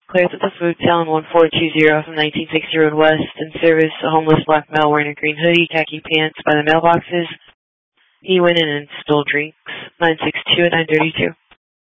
Clears at the food cell in 1420 from 1960 Road West in service. A homeless black male wearing a green hoodie, khaki pants by the mailboxes. He went in and stole drinks. 962 at 932.